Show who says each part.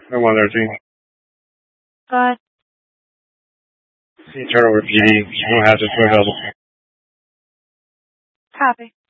Speaker 1: No 113.
Speaker 2: Go ahead.
Speaker 1: See turnover PD. No hazard for available.
Speaker 2: Copy.